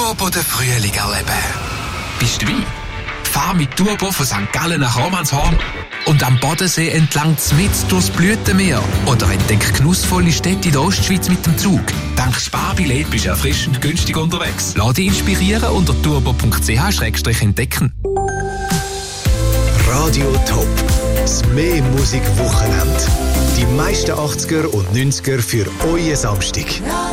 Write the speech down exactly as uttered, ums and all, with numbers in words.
Turbo den Frühling erleben. Bist du dabei? Fahr mit Turbo von Sankt Gallen nach Romanshorn und am Bodensee entlang mitten durchs Blütenmeer. Oder entdeck genussvolle Städte in der Ostschweiz mit dem Zug. Dank Sparbillett bist du erfrischend günstig unterwegs. Lass dich inspirieren unter turbo punkt c h schrägstrich entdecken. Radio Top. Das mehr Musik-Wochenende. Die meisten achtziger und neunziger für euren Samstag.